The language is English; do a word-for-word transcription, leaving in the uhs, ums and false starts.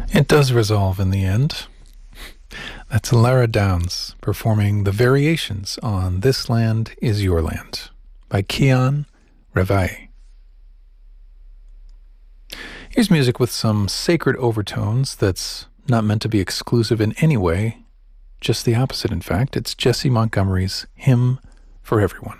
It does resolve in the end. That's Lara Downs performing the variations on This Land Is Your Land by Kian Revae. Here's music with some sacred overtones that's not meant to be exclusive in any way, just the opposite, in fact. It's Jessie Montgomery's Hymn for Everyone.